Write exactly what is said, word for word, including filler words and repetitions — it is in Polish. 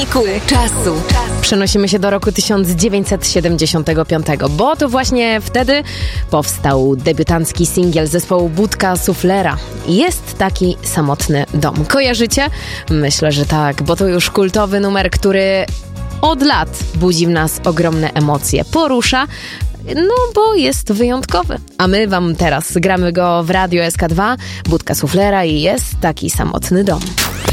Czasu. Przenosimy się do roku tysiąc dziewięćset siedemdziesiątego piątego, bo to właśnie wtedy powstał debiutancki singiel zespołu Budka Suflera. Jest taki Samotny dom. Kojarzycie? Myślę, że tak, bo to już kultowy numer, który od lat budzi w nas ogromne emocje. Porusza, no bo jest wyjątkowy. A my wam teraz gramy go w Radio S K dwa, Budka Suflera i Jest taki Samotny dom.